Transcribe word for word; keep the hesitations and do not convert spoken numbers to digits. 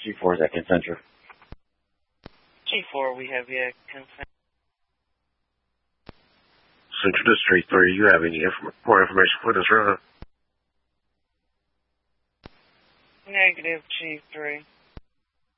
G four is at Concentra. G four, we have you at Concentra. Central District three, you have any inform more information for this round? Negative, G three.